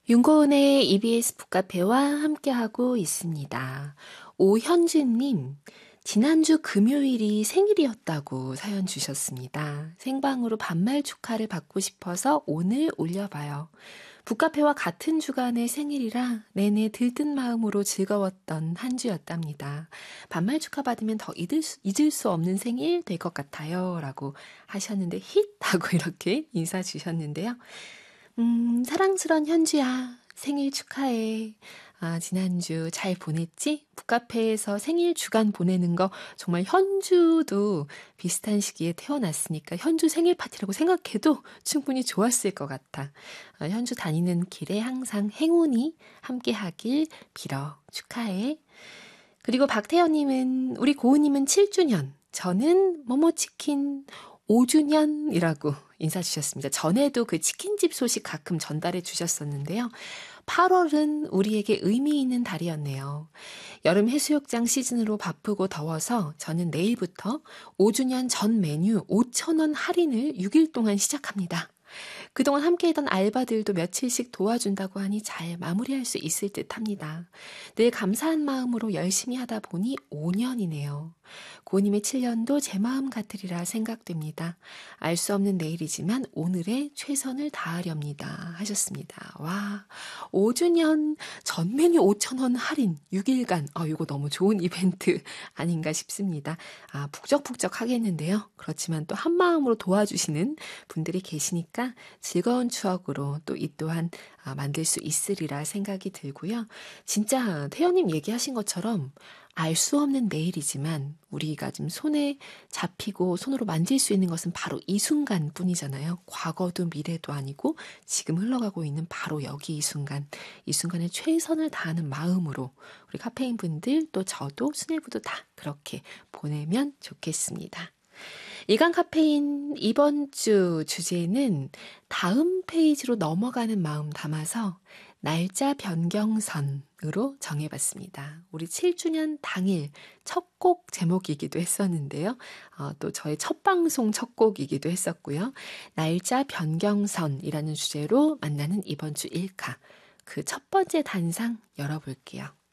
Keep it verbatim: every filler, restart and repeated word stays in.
윤고은의 이비에스 북카페와 함께하고 있습니다. 오현주님, 지난주 금요일이 생일이었다고 사연 주셨습니다. 생방으로 반말 축하를 받고 싶어서 오늘 올려봐요. 북카페와 같은 주간의 생일이라 내내 들뜬 마음으로 즐거웠던 한 주였답니다. 반말 축하받으면 더 잊을 수, 잊을 수 없는 생일 될 것 같아요. 라고 하셨는데 힛! 하고 이렇게 인사 주셨는데요. 음, 사랑스런 현주야, 생일 축하해. 아, 지난주 잘 보냈지? 북카페에서 생일 주간 보내는 거 정말 현주도 비슷한 시기에 태어났으니까 현주 생일 파티라고 생각해도 충분히 좋았을 것 같아. 아, 현주 다니는 길에 항상 행운이 함께하길 빌어. 축하해. 그리고 박태현님은, 우리 고은님은 칠 주년, 저는 모모치킨 오 주년이라고 인사 주셨습니다. 전에도 그 치킨집 소식 가끔 전달해 주셨었는데요. 팔월은 우리에게 의미 있는 달이었네요. 여름 해수욕장 시즌으로 바쁘고 더워서 저는 내일부터 오 주년 전 메뉴 오천 원 할인을 육 일 동안 시작합니다. 그동안 함께했던 알바들도 며칠씩 도와준다고 하니 잘 마무리할 수 있을 듯 합니다. 늘 감사한 마음으로 열심히 하다 보니 오 년이네요. 고님의 칠 년도 제 마음 같으리라 생각됩니다. 알 수 없는 내일이지만 오늘의 최선을 다하렵니다. 하셨습니다. 와, 오 주년 전 메뉴 오천 원 할인 육 일간. 아, 이거 너무 좋은 이벤트 아닌가 싶습니다. 아, 북적북적 하겠는데요. 그렇지만 또 한마음으로 도와주시는 분들이 계시니까 즐거운 추억으로 또 이 또한 아, 만들 수 있으리라 생각이 들고요. 진짜 태연님 얘기하신 것처럼 알 수 없는 내일이지만 우리가 지금 손에 잡히고 손으로 만질 수 있는 것은 바로 이 순간 뿐이잖아요. 과거도 미래도 아니고 지금 흘러가고 있는 바로 여기 이 순간. 이 순간에 최선을 다하는 마음으로 우리 카페인 분들 또 저도 수뇌부도 다 그렇게 보내면 좋겠습니다. 일간 카페인 이번 주 주제는 다음 페이지로 넘어가는 마음 담아서 날짜 변경선으로 정해봤습니다. 우리 칠 주년 당일 첫 곡 제목이기도 했었는데요. 어, 또 저의 첫 방송 첫 곡이기도 했었고요. 날짜 변경선이라는 주제로 만나는 이번 주 일카. 그 첫 번째 단상 열어볼게요.